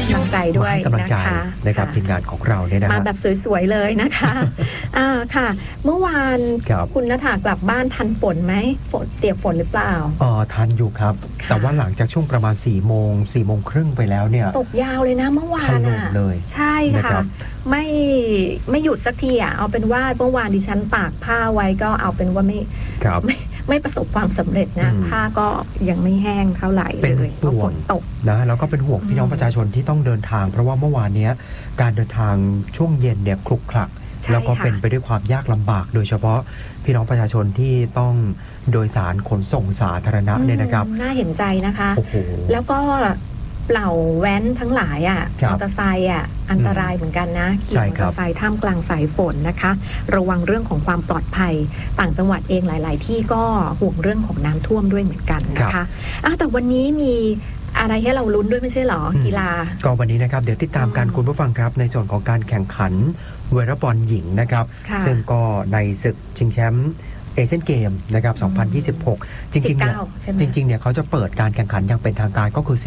ำลังใจด้วยนะคะนะครับทีมงานของเราเนี่ยนะมาแบบสวยๆเลยนะคะค่ะเมื่อวานคุณณฐากลับบ้านทันฝนไหมฝนเตียบฝนหรือเปล่าทันอยู่ครับแต่ว่าหลังจากช่วงประมาณ4 โมงครึ่งไปแล้วเนี่ยตกยาวเลยนะเมื่อวานเลยใช่ค่ะไม่หยุดสักทีเอาเป็นว่าเมื่อวานดิฉันตากผ้าไว้ก็เอาเป็นว่าไม่ประสบความสำเร็จนะผ้าก็ยังไม่แห้งเท่าไหร่เลยเพราะฝนตกนะแล้วก็เป็นห่วงพี่น้องประชาชนที่ต้องเดินทางเพราะว่าเมื่อวานนี้การเดินทางช่วงเย็นเนี่ยคลุกคลักแล้วก็เป็นไปด้วยความยากลำบากโดยเฉพาะพี่น้องประชาชนที่ต้องโดยสารขนส่งสาธารณะเนี่ยนะครับน่าเห็นใจนะคะแล้วก็เหล่าแว้นทั้งหลายมอเตอร์ไซค์อันตรายเหมือนกันนะขี่มอเตอร์ไซค์ท่ามกลางสายฝนนะคะระวังเรื่องของความปลอดภัยต่างจังหวัดเองหลายๆที่ก็ห่วงเรื่องของน้ำท่วมด้วยเหมือนกันนะคะแต่วันนี้มีอะไรให้เราลุ้นด้วยไม่ใช่หรอกีฬาก็วันนี้นะครับเดี๋ยวติดตามกันคุณผู้ฟังครับในส่วนของการแข่งขันวอลเลย์บอลหญิงนะครับซึ่งก็ในศึกชิงแชมป์เอเชียนเกมนะครับ2026จริงๆเนี่ยเขาจะเปิดการแข่งขันอย่างเป็นทางการก็คือ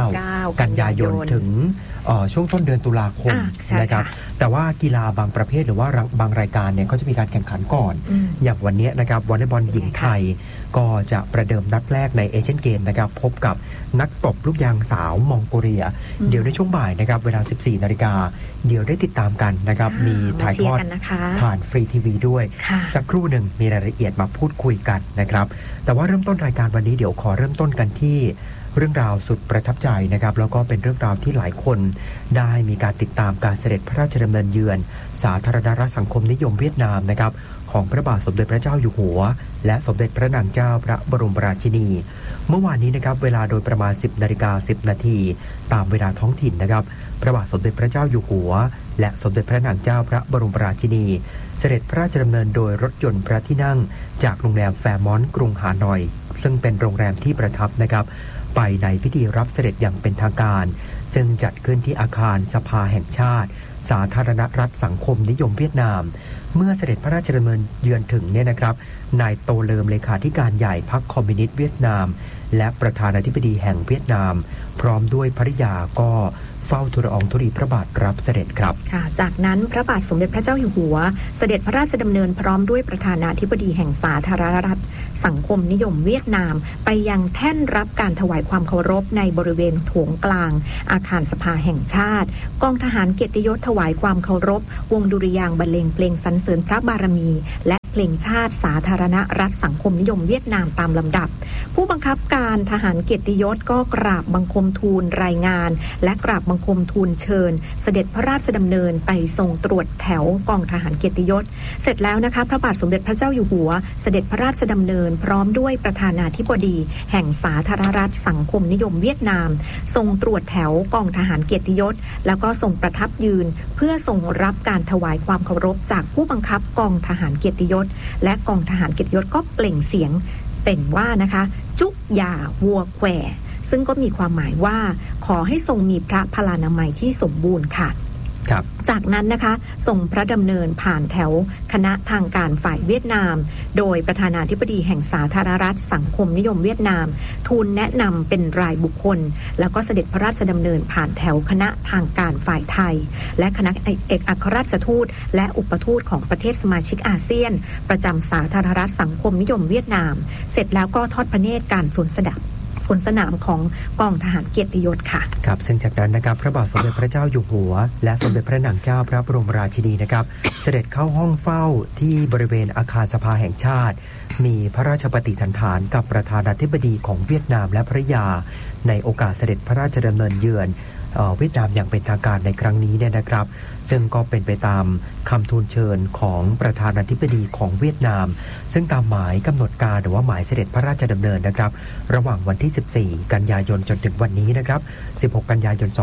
19กันยายนถึงช่วงต้นเดือนตุลาคมนะครับแต่ว่ากีฬาบางประเภทหรือว่าบางรายการเนี่ยเขาจะมีการแข่งขันก่อนอย่างวันนี้นะครับวอลเลย์บอลหญิงไทยก็จะประเดิมนัดแรกในเอเชียนเกมนะครับพบกับนักตบลูกยางสาวมองโกเลียเดี๋ยวในช่วงบ่ายนะครับเวลา 14:00 น.เดี๋ยวได้ติดตามกันนะครับมีถ่ายทอดผ่านฟรีทีวีด้วยสักครู่หนึ่งมีรายละเอียดมาพูดคุยกันนะครับแต่ว่าเริ่มต้นรายการวันนี้เดี๋ยวขอเริ่มต้นกันที่เรื่องราวสุดประทับใจนะครับแล้วก็เป็นเรื่องราวที่หลายคนได้มีการติดตามการเสด็จพระราชดำเนินเยือนสาธารณรัฐสังคมนิยมเวียดนามนะครับของพระบาทสมเด็จพระเจ้าอยู่หัวและสมเด็จพระนางเจ้าพระบรมราชินีเมื่อวานนี้นะครับเวลาโดยประมาณ 10:10 น.ตามเวลาท้องถิ่นนะครับพระบาทสมเด็จพระเจ้าอยู่หัวและสมเด็จพระนางเจ้าพระบรมราชินีเสด็จพระราชดำเนินโดยรถยนต์พระที่นั่งจากโรงแรมแฟร์มอนต์กรุงฮานอยซึ่งเป็นโรงแรมที่ประทับนะครับไปในพิธีรับเสด็จอย่างเป็นทางการซึ่งจัดขึ้นที่อาคารสภาแห่งชาติสาธารณรัฐสังคมนิยมเวียดนามเมื่อเสด็จพระราชดำเนินเยือนถึงเนี่ยนะครับนายโตเลิมเลขาธิการใหญ่พรรคคอมมิวนิสต์เวียดนามและประธานาธิบดีแห่งเวียดนามพร้อมด้วยภริยาก็เฝ้าทูลละอองธุลีพระบาทรับเสด็จครับค่ะจากนั้นพระบาทสมเด็จพระเจ้าอยู่หัวเสด็จพระราชดำเนินพร้อมด้วยประธานาธิบดีแห่งสาธารณรัฐสังคมนิยมเวียดนามไปยังแท่นรับการถวายความเคารพในบริเวณโถงกลางอาคารสภาแห่งชาติกองทหารเกียรติยศถวายความเคารพวงดุริยางค์บรรเลงเพลงสรรเสริญพระบารมีและเพลงชาติสาธารณรัฐสังคมนิยมเวียดนามตามลำดับผู้บังคับการทหารเกียรติยศก็กราบบังคมทูลรายงานและกราบบังคมทูลเชิญเสด็จพระราชดำเนินไปทรงตรวจแถวกองทหารเกียรติยศเสร็จแล้วนะคะพระบาทสมเด็จพระเจ้าอยู่หัวเสด็จพระราชดำเนินพร้อมด้วยประธานาธิบดีแห่งสาธารณรัฐสังคมนิยมเวียดนามทรงตรวจแถวกองทหารเกียรติยศแล้วก็ทรงประทับยืนเพื่อทรงรับการถวายความเคารพจากผู้บังคับกองทหารเกียรติยศและกองทหารเกียรติยศก็เปล่งเสียงเป็นว่านะคะจุกยาวัวแขวซึ่งก็มีความหมายว่าขอให้ทรงมีพระพลานามัยที่สมบูรณ์ค่ะจากนั้นนะคะทรงพระดำเนินผ่านแถวคณะทางการฝ่ายเวียดนามโดยประธานาธิบดีแห่งสาธารณรัฐสังคมนิยมเวียดนามทูลแนะนำเป็นรายบุคคลแล้วก็เสด็จพระราชดำเนินผ่านแถวคณะทางการฝ่ายไทยและคณะเอกอัครราชทูตและอุปทูตของประเทศสมาชิกอาเซียนประจำสาธารณรัฐสังคมนิยมเวียดนามเสร็จแล้วก็ทอดพระเนตรการสวนสนามของกองทหารเกียรติยศค่ะครับซึ่งจากนั้นนะครับพระบาทสมเด็จพระเจ้าอยู่หัวและสมเด็จพระนางเจ้าพระบรมราชินีนะครับเสด็จเข้าห้องเฝ้าที่บริเวณอาคารสภาแห่งชาติมีพระราชปฏิสันถานกับประธานาธิบดีของเวียดนามและภริยาในโอกาสเสด็จพระราชดำเนินเยือนเวียดนามอย่างเป็นทางการในครั้งนี้เนี่ยนะครับซึ่งก็เป็นไปตามคำทูลเชิญของประธานาธิบดีของเวียดนามซึ่งตามหมายกำหนดการหรือว่าหมายเสด็จพระราชดำเนินนะครับระหว่างวันที่14กันยายนจนถึงวันนี้นะครับ16กันยายน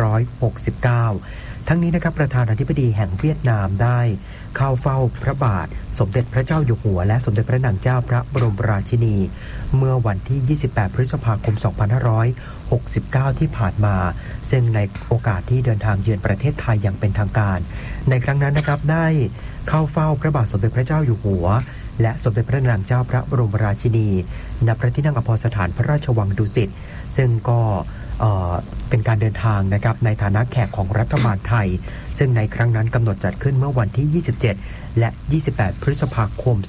2569ทั้งนี้นะครับประธานาธิบดีแห่งเวียดนามได้เข้าเฝ้าพระบาทสมเด็จพระเจ้าอยู่หัวและสมเด็จพระนางเจ้าพระบรมราชินีเมื่อวันที่28พฤษภาคม2569ที่ผ่านมาซึ่งในโอกาสที่เดินทางเยือนประเทศไทยอย่างเป็นทางการในครั้งนั้นนะครับได้เข้าเฝ้าพระบาทสมเด็จพระเจ้าอยู่หัวและสมเด็จพระนางเจ้าพระบรมราชินีณพระที่นั่งอภรสถานพระราชวังดุสิตซึ่งก็เป็นการเดินทางนะครับในฐานะแขกของรัฐบาลไทยซึ่งในครั้งนั้นกำหนดจัดขึ้นเมื่อวันที่ 27 และ 28 พฤษภาคม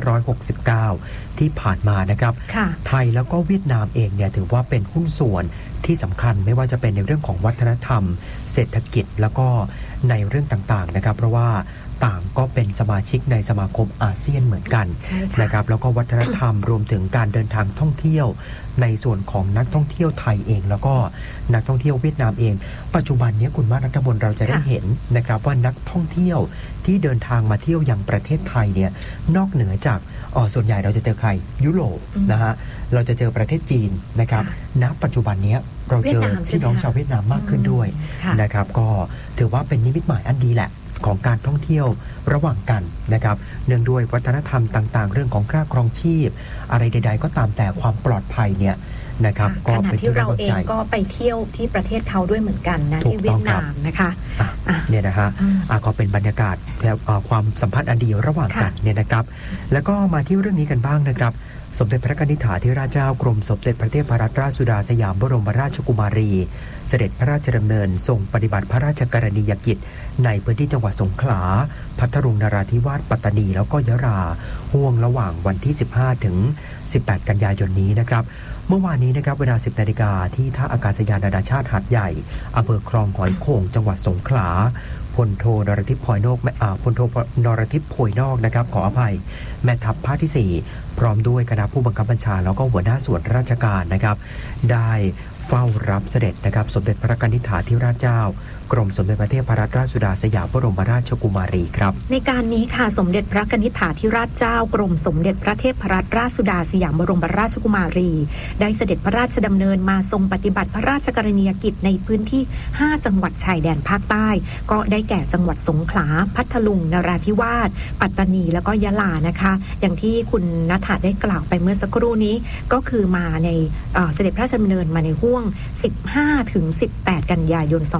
2569 ที่ผ่านมานะครับไทยแล้วก็เวียดนามเองเนี่ยถือว่าเป็นหุ้นส่วนที่สำคัญไม่ว่าจะเป็นในเรื่องของวัฒนธรรมเศรษฐกิจแล้วก็ในเรื่องต่างๆนะครับเพราะว่าต่างก็เป็นสมาชิกในสมาคมอาเซียนเหมือนกันนะครับแล้วก็วัฒนธรรมรวมถึงการเดินทางท่องเที่ยวในส่วนของนักท่องเที่ยวไทยเองแล้วก็นักท่องเที่ยวเวียดนามเองปัจจุบันนี้คุณมารัฐบลเราจะได้เห็นนะครับว่านักท่องเที่ยวที่เดินทางมาเที่ยวยังประเทศไทยเนี่ยนอกเหนือจากส่วนใหญ่เราจะเจอใครยุโรปนะฮะเราจะเจอประเทศจีนนะครับณปัจจุบันนี้เราเจอพี่น้องชาวเวียดนามมากขึ้นด้วยนะครับก็ถือว่าเป็นนิมิตหมายอันดีแหละของการท่องเที่ยวระหว่างกันนะครับเนื่องด้วยวัฒนธรรมต่างๆเรื่องของค่าครองชีพอะไรใดๆก็ตามแต่ความปลอดภัยเนี่ยนะครับก็เป็นที่เราเองก็ไปเที่ยวที่ประเทศเขาด้วยเหมือนกันนะที่เวียดนามนะคะเนี่ยนะฮะก็เป็นบรรยากาศความสัมพันธ์อันดีระหว่างกันเนี่ยนะครับแล้วก็มาที่เรื่องนี้กันบ้างนะครับสมเด็จพระนิธิถาธิราชเจ้ากรมสมเด็จพระเทพรัตนราชสุดาสยามบรมราชกุมารีเสด็จพระราชดำเนินทรงปฏิบัติพระราชกรณียกิจในพื้นที่จังหวัดสงขลาพัทลุงนราธิวาสปัตตานีแล้วก็ยะลาห่วงระหว่างวันที่15ถึง18กันยายนนี้นะครับเมื่อวานนี้นะครับเวลา 10 นาฬิกาที่ท่าอากาศยานนานาชาติหาดใหญ่อำเภอคลองหอยโข่งจังหวัดสงขลาพลโทนรทิพย์พลอยนอกพลโทนรทิพย์พลอยนอกนะครับขออภัยแม่ทัพภาคที่4พร้อมด้วยคณะผู้บังคับบัญชาแล้วก็หัวหน้าส่วนราชการนะครับได้เฝ้ารับเสด็จนะครับสมเด็จพระนิธิถาธิราชเจ้ากรมสมเด็จพระเทพรัตนราชสุดาสยามบรมราชกุมารีครับในการนี้ค่ะสมเด็จพระนิธิถาธิราชเจ้ากรมสมเด็จพระเทพรัตนราชสุดาสยามบรมราชกุมารีได้เสด็จพระราชดำเนินมาทรงปฏิบัติพระราชกรณียกิจในพื้นที่5จังหวัดชายแดนภาคใต้ก็ได้แก่จังหวัดสงขลาพัทลุงนราธิวาสปัตตานีแล้วก็ยะลานะคะอย่างที่คุณณฐาได้กล่าวไปเมื่อสักครู่นี้ก็คือมาในเสด็จพระราชดำเนินมาในห่วง15ถึง18กันยายน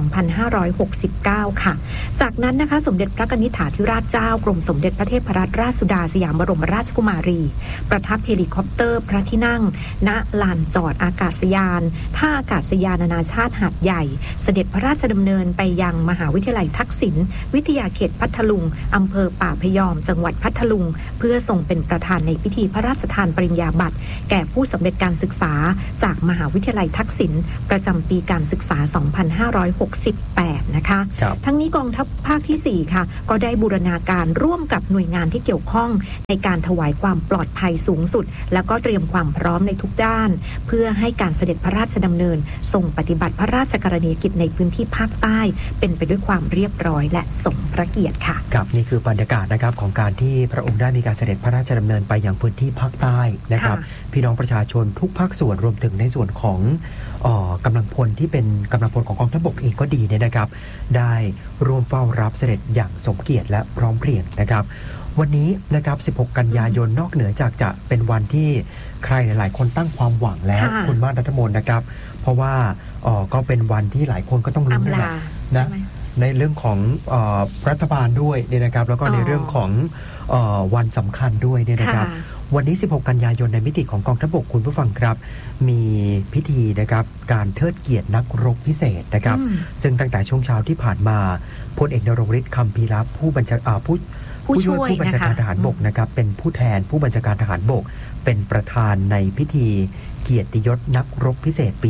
2569ค่ะจากนั้นนะคะสมเด็จพระนิธิถาธิราชเจ้ากรมสมเด็จพระเทพรัตนราชสุดาสยามบรมราชกุมารีประทับเฮลิคอปเตอร์พระที่นั่งณลานจอดอากาศยานท่าอากาศยานนานาชาติหาดใหญ่เสด็จพระราชดำเนินไปยังมหาวิทยาลัยทักษิณวิทยาเขตพัทลุงอำเภอป่าพยอมจังหวัดพัทลุงเพื่อทรงเป็นประธานในพิธีพระราชทานปริญญาบัตรแก่ผู้สำเร็จการศึกษาจากมหาวิทยาลัยทักษิณประจำปีการศึกษา2568นะคะทั้งนี้กองทัพภาคที่4ค่ะก็ได้บูรณาการร่วมกับหน่วยงานที่เกี่ยวข้องในการถวายความปลอดภัยสูงสุดแล้วก็เตรียมความพร้อมในทุกด้านเพื่อให้การเสด็จพระราชดำเนินทรงปฏิบัติพระราชกรณียกิจในพื้นที่ภาคใต้เป็นไปด้วยความเรียบร้อยและสมพระเกียรติค่ะครับนี่คือบรรยากาศนะครับของการที่พระองค์ได้มีการเสด็จพระราชดำเนินไปยังพื้นที่ภาคใต้นะครับพี่น้องประชาชนทุกภาคส่วนรวมถึงในส่วนของกำลังพลที่เป็นกำลังพลของกองทัพบกเองก็ดีเนี่ยนะครับได้ร่วมเฝ้ารับเสด็จอย่างสมเกียรติและพร้อมเพรียงนะครับวันนี้นะครับ16กันยายนนอกเหนือจากจะเป็นวันที่ใครหลายๆคนตั้งความหวังแล้วคุณมารัฐมนนะครับเพราะว่าก็เป็นวันที่หลายคนก็ต้องลุ้นนะในเรื่องของรัฐบาลด้วยเนี่ยนะครับแล้วก็ในเรื่องของวันสำคัญด้วยเนี่ยนะครับวันนี้16กันยายนในมิติของกองทัพบกคุณผู้ฟังครับมีพิธีนะครับการเทิดเกียรตินักรบพิเศษนะครับซึ่งตั้งแต่ช่วงเช้าที่ผ่านมาพลเอกนรงฤทธิ์ คำพีรัตน์ผู้ช่วยผู้บัญชาการทหารบกนะครับเป็นผู้แทนผู้บัญชาการทหารบกเป็นประธานในพิธีเกียรติยศนักรบพิเศษปี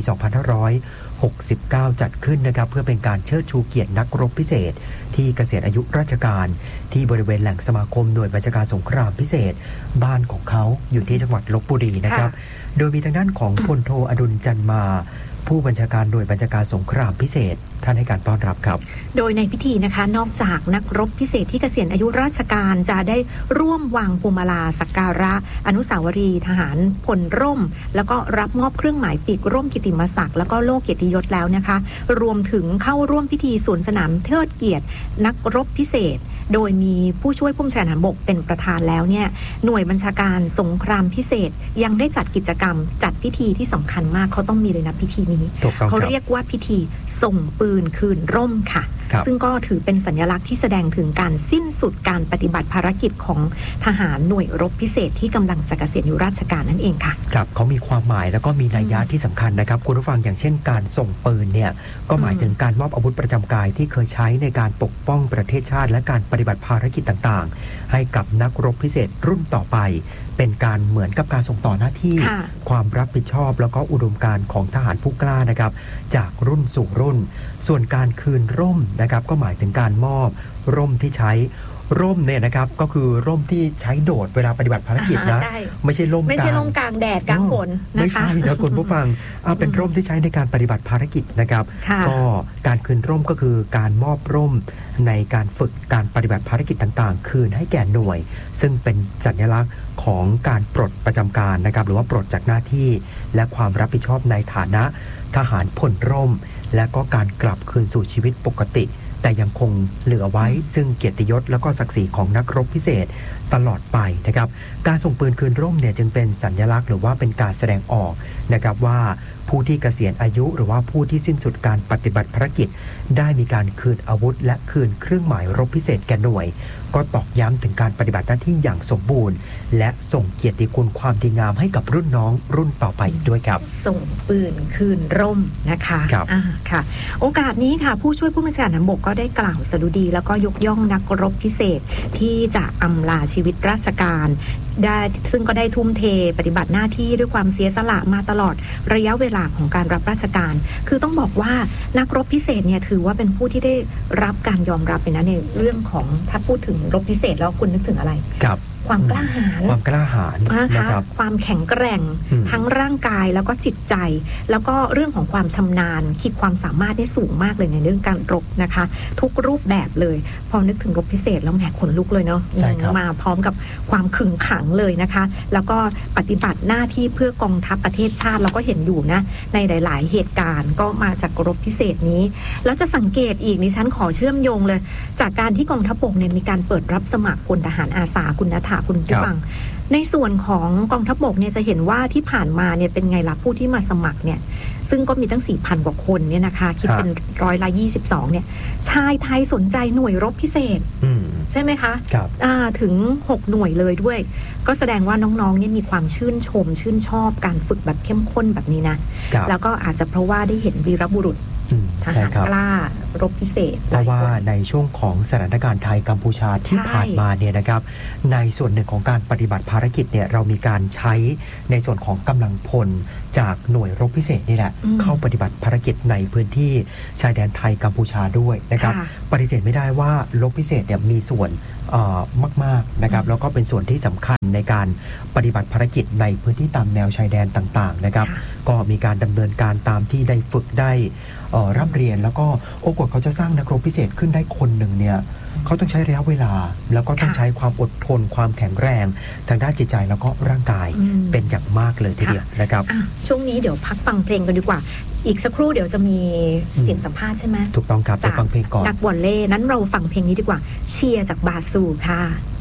2569 จัดขึ้นนะครับเพื่อเป็นการเชิดชูเกียรตินักรบพิเศษที่เกษียณอายุราชการที่บริเวณแหล่งสมาคมหน่วยบัญชาการสงครามพิเศษบ้านของเขาอยู่ที่จังหวัดลพบุรีนะครับโดยมีทางด้านของพลโทอดุลจันมาผู้บัญชาการหน่วยบัญชาการสงครามพิเศษท่านให้การต้อนรับครับโดยในพิธีนะคะนอกจากนักรบพิเศษที่เกษียณอายุราชการจะได้ร่วมวางพวงมาลาสักการะอนุสาวรีย์ทหารพลร่มแล้วก็รับมอบเครื่องหมายปีกร่มกิตติมศักดิ์แล้วก็โล่เกียรติยศแล้วนะคะรวมถึงเข้าร่วมพิธีสวนสนามเทิดเกียรตินักรบพิเศษโดยมีผู้ช่วยผู้บัญชาการทหารบกเป็นประธานแล้วเนี่ยหน่วยบัญชาการสงครามพิเศษยังได้จัดกิจกรรมจัดพิธีที่สำคัญมากเขาต้องมีเลยนะพิธีนี้เขาเรียกว่าพิธีส่งปืนคืนร่มค่ะซึ่งก็ถือเป็นสัญลักษณ์ที่แสดงถึงการสิ้นสุดการปฏิบัติภารกิจของทหารหน่วยรบพิเศษที่กำลังจะเกษียณอายุราชการนั่นเองค่ะครับเขามีความหมายแล้วก็มีนัยยะที่สำคัญนะครับคุณผู้ฟังอย่างเช่นการส่งปืนเนี่ยก็หมายถึงการมอบอาวุธประจำกายที่เคยใช้ในการปกป้องประเทศชาติและการปฏิบัติภารกิจต่างๆให้กับนักรบพิเศษรุ่นต่อไปเป็นการเหมือนกับการส่งต่อหน้าที่ความรับผิดชอบแล้วก็อุดมการณ์ของทหารผู้กล้านะครับจากรุ่นสู่รุ่นส่วนการคืนร่มนะครับก็หมายถึงการมอบร่มที่ใช้ร่มเนี่ยนะครับก็คือร่มที่ใช้โดดเวลาปฏิบัติภารกิจนะไม่ใช่ร่มกลางแดดกลางฝนนะคะไม่ใช่นะคุณผู้ฟังเป็นร่มที่ใช้ในการปฏิบัติภารกิจนะครับก็การคืนร่มก็คือการมอบร่มในการฝึกการปฏิบัติภารกิจต่างๆคืนให้แก่หน่วยซึ่งเป็นสัญลักษณ์ของการปลดประจำการนะครับหรือว่าปลดจากหน้าที่และความรับผิดชอบในฐานะทหารพลร่มและก็การกลับคืนสู่ชีวิตปกติแต่ยังคงเหลือไว้ซึ่งเกียรติยศและก็ศักดิ์ศรีของนักรบพิเศษตลอดไปนะครับการส่งปืนคืนร่มเนี่ยจึงเป็นสัญลักษณ์หรือว่าเป็นการแสดงออกนะครับว่าผู้ที่เกษียณอายุหรือว่าผู้ที่สิ้นสุดการปฏิบัติภารกิจได้มีการคืนอาวุธและคืนเครื่องหมายรบพิเศษแก่หน่วยก็ตอกย้ำถึงการปฏิบัติหน้าที่อย่างสมบูรณ์และส่งเกียรติคุณความดีงามให้กับรุ่นน้องรุ่นต่อไปอีกด้วยครับส่งปืนคืนร่มนะคะค่ะโอกาสนี้ค่ะผู้ช่วยผู้บัญชาการทหารบกก็ได้กล่าวสดุดีแล้วก็ยกย่องนักรบพิเศษที่จะอำลาชีวิตราชการได้ซึ่งก็ได้ทุ่มเทปฏิบัติหน้าที่ด้วยความเสียสละมาตลอดระยะเวลาของการรับราชการคือต้องบอกว่านักรบพิเศษเนี่ยถือว่าเป็นผู้ที่ได้รับการยอมรับเป็นนะในเรื่องของถ้าพูดถึงรบพิเศษแล้วคุณนึกถึงอะไรครับความกล้าหาญนะคะความแข็งแกร่งทั้งร่างกายแล้วก็จิตใจแล้วก็เรื่องของความชำนาญขีดความสามารถได้สูงมากเลยในเรื่องการรบนะคะทุกรูปแบบเลยพอนึกถึงรบพิเศษแล้วแหมขนลุกเลยเนาะมาพร้อมกับความขึงขังเลยนะคะแล้วก็ปฏิบัติหน้าที่เพื่อกองทัพประเทศชาติเราก็เห็นอยู่นะในหลายๆเหตุการณ์ก็มาจากรบพิเศษนี้แล้วจะสังเกตอีกนี่ฉันขอเชื่อมโยงเลยจากการที่กองทัพบกเนี่ยมีการเปิดรับสมัครพลทหารอาสาคุณณฐาคุณผู้ฟังในส่วนของกองทัพบกเนี่ยจะเห็นว่าที่ผ่านมาเนี่ยเป็นไงล่ะผู้ที่มาสมัครเนี่ยซึ่งก็มีตั้ง 4,000 กว่าคนเนี่ยนะคะคิดเป็น22%เนี่ยชายไทยสนใจหน่วยรบพิเศษใช่ไหมคะถึง6หน่วยเลยด้วยก็แสดงว่าน้องๆเนี่ยมีความชื่นชอบการฝึกแบบเข้มข้นแบบนี้นะแล้วก็อาจจะเพราะว่าได้เห็นวีรบุรุษทหารกล้ารบพิเศษเพราะว่าในช่วงของสถานการณ์ไทยกัมพูชาที่ผ่านมาเนี่ยนะครับในส่วนหนึ่งของการปฏิบัติภารกิจเนี่ยเรามีการใช้ในส่วนของกำลังพลจากหน่วยรบพิเศษนี่แหละเข้าปฏิบัติภารกิจในพื้นที่ชายแดนไทยกัมพูชาด้วยนะครับปฏิเสธไม่ได้ว่ารบพิเศษเนี่ยมีส่วนมากๆนะครับแล้วก็เป็นส่วนที่สำคัญในการปฏิบัติภารกิจในพื้นที่ตามแนวชายแดนต่างๆนะครับก็มีการดำเนินการตามที่ได้ฝึกได้ร่ำเรียนแล้วก็โอกาสเขาจะสร้างนักรบพิเศษขึ้นได้คนหนึ่งเนี่ยเขาต้องใช้ระยะเวลาแล้วก็ต้องใช้ความอดทนความแข็งแรงทางด้านจิตใจแล้วก็ร่างกายเป็นอย่างมากเลยทีเดียวนะครับช่วงนี้เดี๋ยวพักฟังเพลงกันดีกว่าอีกสักครู่เดี๋ยวจะมีเสียงสัมภาษณ์ใช่ไหมถูกต้องครับไปฟังเพลงก่อนนักวอลเลย์นั้นเราฟังเพลงนี้ดีกว่าเชียร์จากบาซูค่ะ